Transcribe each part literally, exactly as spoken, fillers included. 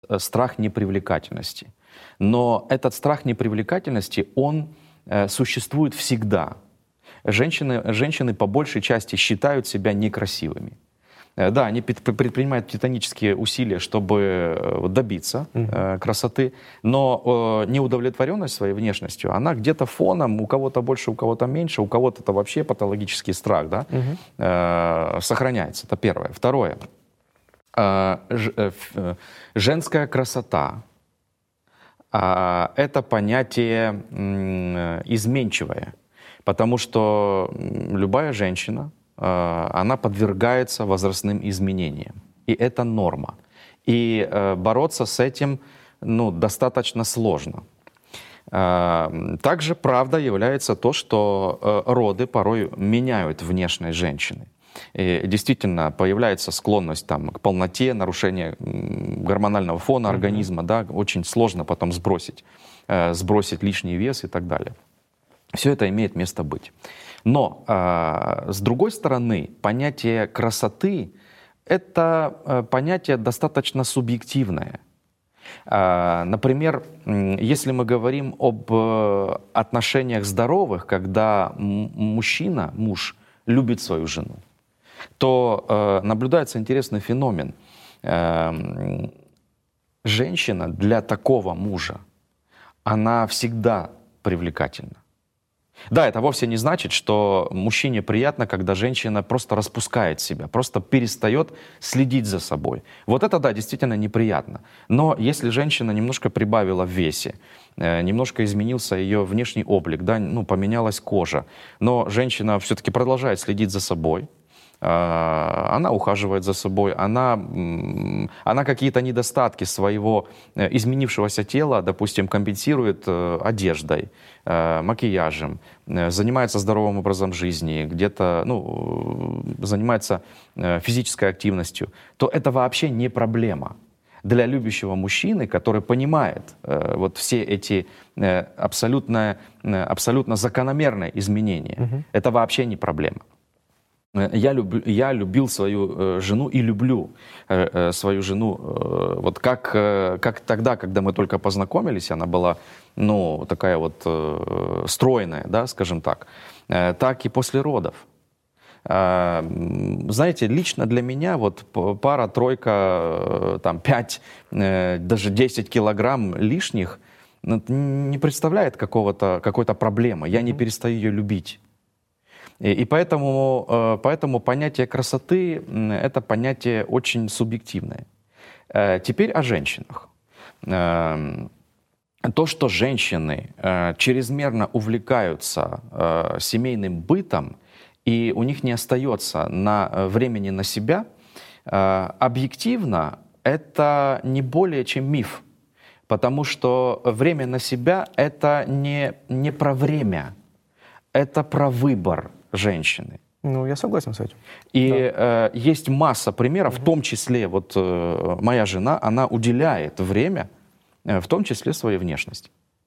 э, страх непривлекательности. Но этот страх непривлекательности, он э, существует всегда. Женщины, женщины по большей части считают себя некрасивыми. Э, Да, они пед- предпринимают титанические усилия, чтобы э, добиться э, красоты, но э, неудовлетворенность своей внешностью, она где-то фоном, у кого-то больше, у кого-то меньше, у кого-то это вообще патологический страх, да, э, сохраняется. Это первое. Второе. Э, ж- э, ф- э, женская красота. А, это понятие м, э, изменчивое, потому что м, любая женщина, э, она подвергается возрастным изменениям, и это норма. И э, бороться с этим, ну, достаточно сложно. А, м, Также правда является то, что э, роды порой меняют внешность женщины. И действительно появляется склонность там, к полноте, нарушение м, гормонального фона организма, да, очень сложно потом сбросить, э, сбросить лишний вес и так далее. Все это имеет место быть. Но э, с другой стороны, понятие красоты — это э, понятие достаточно субъективное. А, Например, м, если мы говорим об э, отношениях здоровых, когда м- мужчина, муж, любит свою жену, то э, наблюдается интересный феномен. Эм, Женщина для такого мужа, она всегда привлекательна. Да, это вовсе не значит, что мужчине приятно, когда женщина просто распускает себя, просто перестает следить за собой. Вот это, да, действительно неприятно. Но если женщина немножко прибавила в весе, э, немножко изменился ее внешний облик, да, ну, поменялась кожа, но женщина все-таки продолжает следить за собой, э, она ухаживает за собой, она, м, она какие-то недостатки своего э, изменившегося тела, допустим, компенсирует э, одеждой, э, макияжем, э, занимается здоровым образом жизни, где-то, ну, э, занимается э, физической активностью, то это вообще не проблема для любящего мужчины, который понимает э, вот все эти э, абсолютно, э, абсолютно закономерные изменения. Мгм. Это вообще не проблема. Э, Я, люб- я любил свою э, жену и люблю э, э, свою жену. э, вот как, э, как тогда, когда мы только познакомились, она была, ну, такая вот э, стройная, да, скажем так, э, так и после родов. А, м, Знаете, лично для меня вот п- пара-тройка, э, там, пять, э, даже десять килограмм лишних, ну, это не представляет какого-то, какой-то проблемы. Я не перестаю ее любить. И, и поэтому, э, поэтому понятие красоты м, — это понятие очень субъективное. Э, Теперь о женщинах. Эм, То, что женщины э, чрезмерно увлекаются э, семейным бытом, и у них не остается на, э, времени на себя, э, объективно это не более чем миф. Потому что время на себя — это не, не про время, это про выбор женщины. Ну, я согласен с этим. И Да. э, есть масса примеров, в том числе вот э, моя жена, она уделяет время, э, в том числе своей внешности.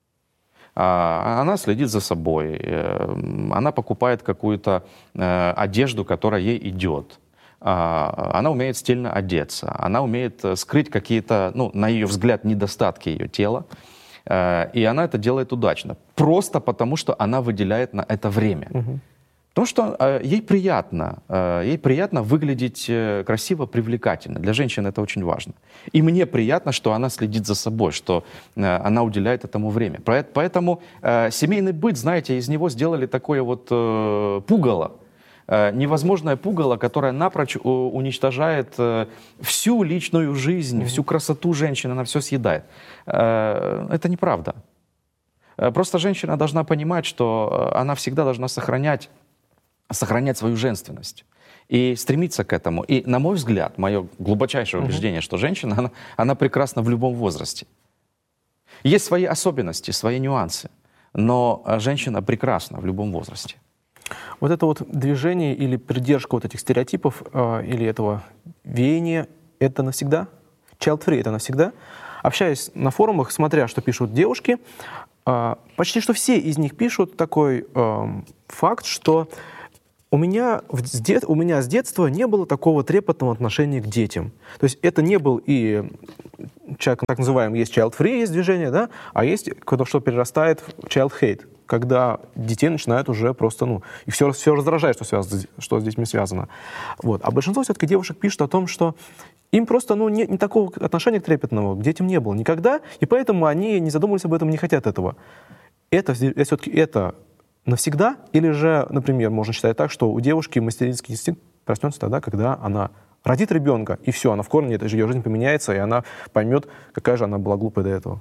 А, Она следит за собой, э, она покупает какую-то э, одежду, которая ей идет. А, Она умеет стильно одеться, она умеет э, скрыть какие-то, ну, на ее взгляд, недостатки ее тела. Э, И она это делает удачно. Просто потому, что она выделяет на это время. Мгм. Потому что э, ей приятно, э, ей приятно выглядеть э, красиво, привлекательно. Для женщин это очень важно. И мне приятно, что она следит за собой, что э, она уделяет этому время. Про- Поэтому э, семейный быт, знаете, из него сделали такое вот э, пугало. Э, невозможное пугало, которое напрочь э, уничтожает э, всю личную жизнь, всю красоту женщины, она все съедает. Э, Это неправда. Э, Просто женщина должна понимать, что э, она всегда должна сохранять сохранять свою женственность и стремиться к этому. И, на мой взгляд, мое глубочайшее убеждение, что женщина, она, она прекрасна в любом возрасте. Есть свои особенности, свои нюансы, но э, женщина прекрасна в любом возрасте. Вот это вот движение или придержка вот этих стереотипов э, или этого веяния, это навсегда? Child-free — это навсегда? Общаясь на форумах, смотря, что пишут девушки, э, почти что все из них пишут такой э, факт, что у меня, в с дет- у меня с детства не было такого трепетного отношения к детям. То есть это не был и так называемый, есть child-free, есть движение, да, а есть то, что перерастает в child-hate, когда детей начинают уже просто, ну, и все, все раздражает, что, связано, что с детьми связано. Вот. А большинство все-таки девушек пишут о том, что им просто, ну, не, не такого отношения трепетного к детям не было никогда, и поэтому они не задумывались об этом, не хотят этого. Это все-таки это навсегда? Или же, например, можно считать так, что у девушки материнский инстинкт проснется тогда, когда она родит ребенка, и все, она в корне, это же ее жизнь поменяется, и она поймет, какая же она была глупая до этого.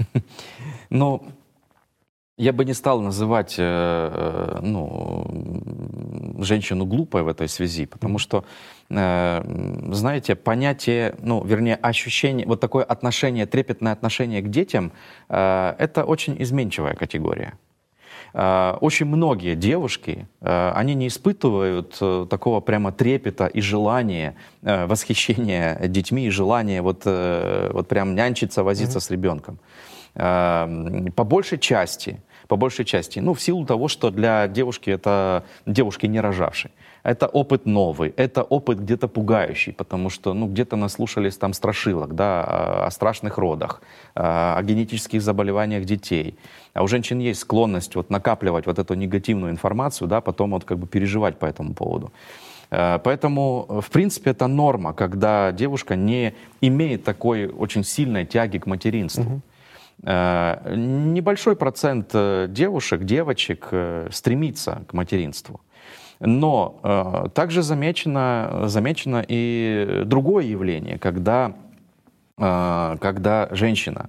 Ну, я бы не стал называть э, ну, женщину глупой в этой связи, потому что, э, знаете, понятие, ну, вернее, ощущение, вот такое отношение, трепетное отношение к детям, э, это очень изменчивая категория. Э, очень многие девушки, э, они не испытывают э, такого прямо трепета и желания, э, восхищения детьми и желания вот, э, вот прям нянчиться, возиться mm-hmm. с ребенком. По большей части, по большей части, ну, в силу того, что для девушки это девушки не рожавшей. Это опыт новый, это опыт где-то пугающий, потому что, ну, где-то наслушались там страшилок, да, о страшных родах, о генетических заболеваниях детей. А у женщин есть склонность вот накапливать вот эту негативную информацию, да, потом вот как бы переживать по этому поводу. Поэтому, в принципе, это норма, когда девушка не имеет такой очень сильной тяги к материнству. Mm-hmm. Небольшой процент девушек, девочек стремится к материнству. Но также замечено, замечено и другое явление, когда, когда женщина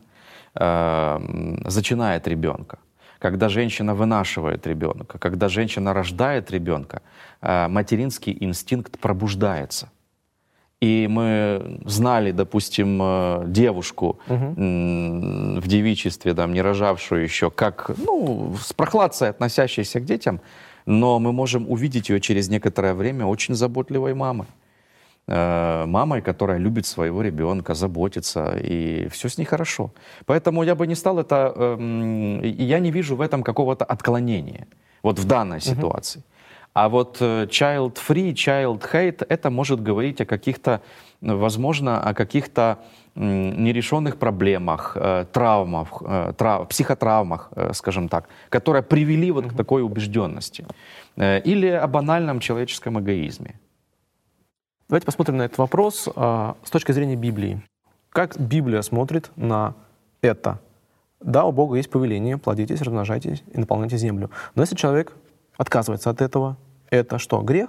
зачинает ребенка, когда женщина вынашивает ребенка, когда женщина рождает ребенка, материнский инстинкт пробуждается. И мы знали, допустим, девушку угу. в девичестве, там, не рожавшую еще, как, ну, с прохладцей относящейся к детям, но мы можем увидеть ее через некоторое время очень заботливой мамой. Э, мамой, которая любит своего ребенка, заботится, и все с ней хорошо. Поэтому я бы не стал это... Э, я не вижу в этом какого-то отклонения, вот в данной угу. ситуации. А вот child-free, child-hate, это может говорить о каких-то, возможно, о каких-то нерешенных проблемах, травмах, трав, психотравмах, скажем так, которые привели вот к такой убежденности. Или о банальном человеческом эгоизме. Давайте посмотрим на этот вопрос с точки зрения Библии. Как Библия смотрит на это? Да, у Бога есть повеление: плодитесь, размножайтесь и наполняйте землю. Но если человек отказывается от этого, это что, грех?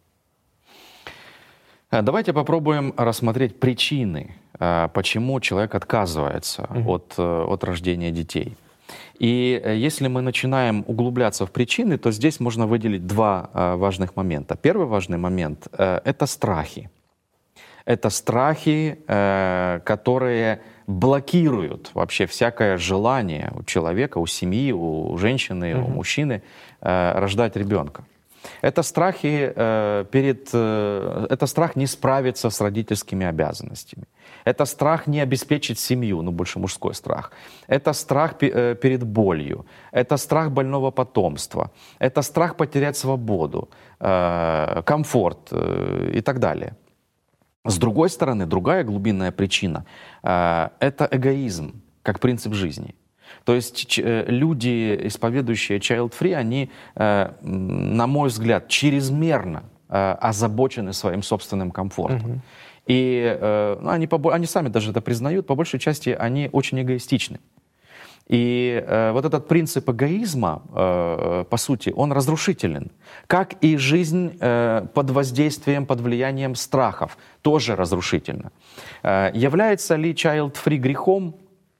Давайте попробуем рассмотреть причины, почему человек отказывается mm-hmm. от, от рождения детей. И если мы начинаем углубляться в причины, то здесь можно выделить два важных момента. Первый важный момент — это страхи. Это страхи, которые блокируют вообще всякое желание у человека, у семьи, у женщины, mm-hmm. у мужчины рождать ребенка. Это страхи э, перед, э, это страх не справиться с родительскими обязанностями. Это страх не обеспечить семью, ну больше мужской страх. Это страх пе- э, перед болью. Это страх больного потомства. Это страх потерять свободу, э, комфорт э, и так далее. С другой стороны, другая глубинная причина э, — это эгоизм как принцип жизни. То есть люди, исповедующие child-free, они, на мой взгляд, чрезмерно озабочены своим собственным комфортом. Mm-hmm. И ну, они, они сами даже это признают, по большей части они очень эгоистичны. И э, вот этот принцип эгоизма, э, по сути, он разрушителен. Как и жизнь э, под воздействием, под влиянием страхов, тоже разрушительна. Э, является ли child-free грехом?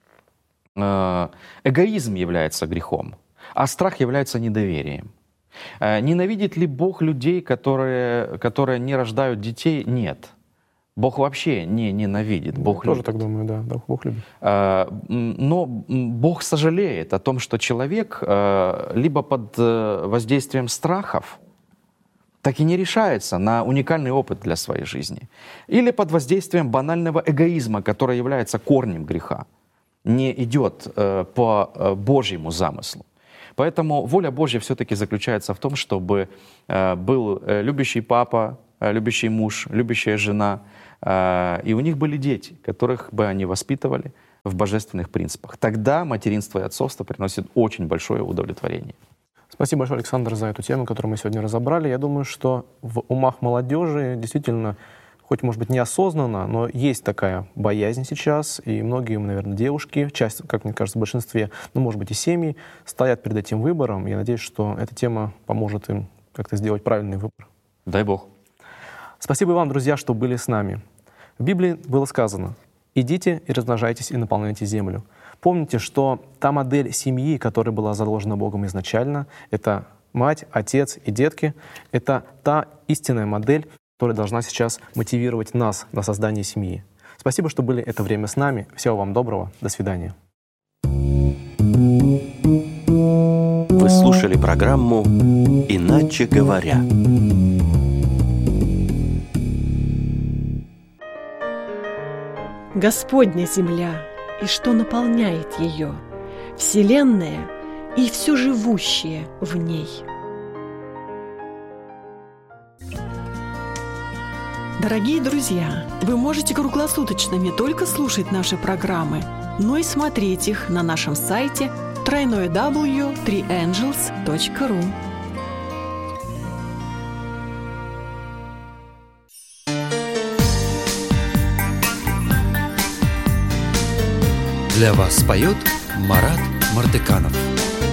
Эгоизм является грехом, а страх является недоверием. Ненавидит ли Бог людей, которые, которые не рождают детей? Нет. Бог вообще не ненавидит. Бог Я тоже так думаю, да. Бог любит. Но Бог сожалеет о том, что человек либо под воздействием страхов так и не решается на уникальный опыт для своей жизни, или под воздействием банального эгоизма, который является корнем греха, не идет э, по э, Божьему замыслу. Поэтому воля Божья все-таки заключается в том, чтобы э, был э, любящий папа, любящий муж, любящая жена, и у них были дети, которых бы они воспитывали в божественных принципах. Тогда материнство и отцовство приносит очень большое удовлетворение. Спасибо большое, Александр, за эту тему, которую мы сегодня разобрали. Я думаю, что в умах молодежи действительно, хоть, может быть, неосознанно, но есть такая боязнь сейчас, и многие, наверное, девушки, часть, как мне кажется, в большинстве, ну, может быть, и семьи, стоят перед этим выбором. Я надеюсь, что эта тема поможет им как-то сделать правильный выбор. Дай Бог. Спасибо вам, друзья, что были с нами. В Библии было сказано: «Идите и размножайтесь, и наполняйте землю». Помните, что та модель семьи, которая была заложена Богом изначально, это мать, отец и детки, это та истинная модель, которая должна сейчас мотивировать нас на создание семьи. Спасибо, что были это время с нами. Всего вам доброго. До свидания. Вы слушали программу «Иначе говоря». Господня земля, и что наполняет ее, вселенная и все живущее в ней. Дорогие друзья, вы можете круглосуточно не только слушать наши программы, но и смотреть их на нашем сайте дабл ю дабл ю дабл ю точка три энджелс точка ру. Для вас поет Марат Мартыканов.